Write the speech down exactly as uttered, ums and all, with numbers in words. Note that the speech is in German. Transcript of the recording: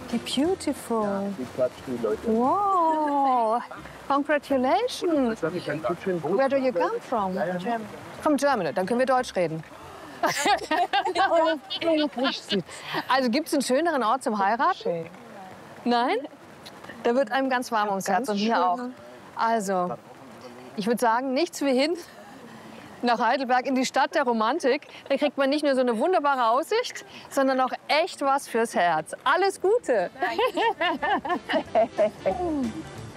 Wie beautiful. Die klatschen die Leute. Wow. Congratulations. Where do you come from? Germany. From Germany. Dann können wir Deutsch reden. Also gibt es einen schöneren Ort zum Heiraten? Nein? Da wird einem ganz warm ums Herz und mir auch. Also, ich würde sagen, nichts wie hin nach Heidelberg in die Stadt der Romantik. Da kriegt man nicht nur so eine wunderbare Aussicht, sondern auch echt was fürs Herz. Alles Gute!